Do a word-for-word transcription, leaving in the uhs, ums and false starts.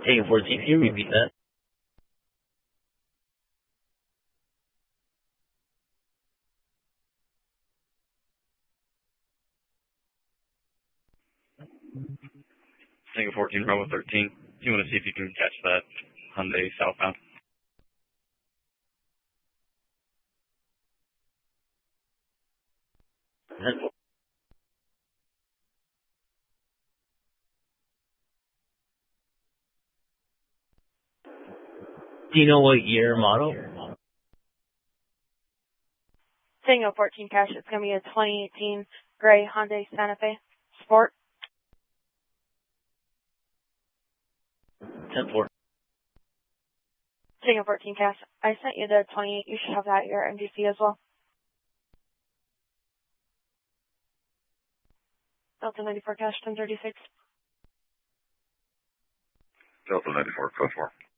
Tango fourteen, can you repeat that? Tango fourteen, Bravo thirteen. You want to see if you can catch that Hyundai southbound? Do you know what year model? Tango fourteen cash, it's going to be a twenty eighteen gray Hyundai Santa Fe Sport. ten four. Tango fourteen cash, I sent you the twenty-eight. You should have that at your M D C as well. Delta ninety-four cash, ten thirty-six. Delta ninety-four, code four.